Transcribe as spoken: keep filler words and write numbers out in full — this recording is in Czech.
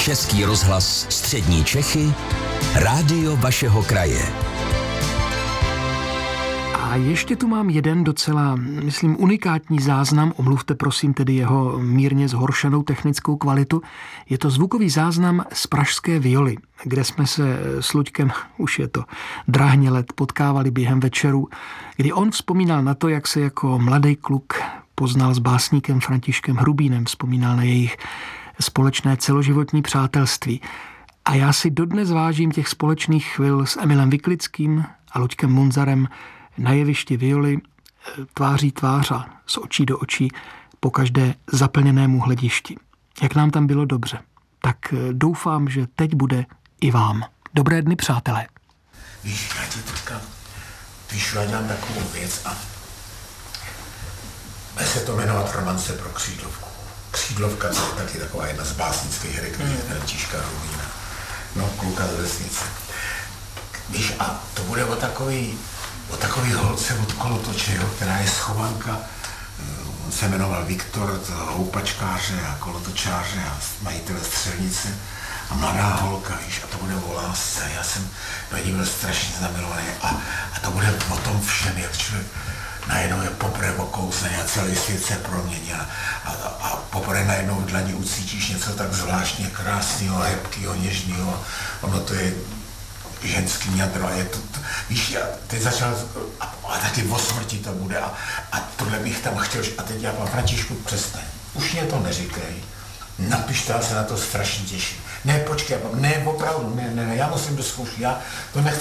Český rozhlas Střední Čechy, rádio vašeho kraje. A ještě tu mám jeden docela, myslím, unikátní záznam, omluvte prosím tedy jeho mírně zhoršenou technickou kvalitu. Je to zvukový záznam z pražské Violy, kde jsme se s Luďkem, už je to drahně let, potkávali během večeru, kdy on vzpomínal na to, jak se jako mladý kluk poznal s básníkem Františkem Hrubínem, vzpomínal na jejich společné celoživotní přátelství. A já si dodnes vážím těch společných chvil s Emilem Vyklickým a Luďkem Munzarem na jevišti Violy tváří tvář a z očí do očí po každé zaplněnému hledišti. Jak nám tam bylo dobře, tak doufám, že teď bude i vám. Dobré dny, přátelé. Víš, já ti teďka píšu, já dělám takovou věc a bude se to jmenovat Romance pro křídlovku. Křídlovka to je taky taková jedna z básnických hry, který je Františka Hrubína. No, kluka z vesnice. Víš, a to bude o takový o takový holce od kolotoče, která je schovanka, on se jmenoval Viktor, houpačkáře a kolotočáře a majitele střelnice a mladá holka, víš, a to bude o lásce. Já jsem do ní byl strašně zamilovaný a, a to bude o tom všem, jak člověk najednou je poprvé okousne a celý svět se promění a, a, a poprvé najednou v dlani ucítíš něco tak zvláštně krásného, hebkého, něžného. Ono to je ženský jadro a je to, to víš, já teď začal, a, a taky o smrti to bude a, a tohle bych tam chtěl, a teď já pan Františku, přestaň, už mě to neříkej, napiš to, já se na to strašně těším. Ne, počkej, ne, opravdu, ne, ne, ne, já musím do zkoušky, já to nechci.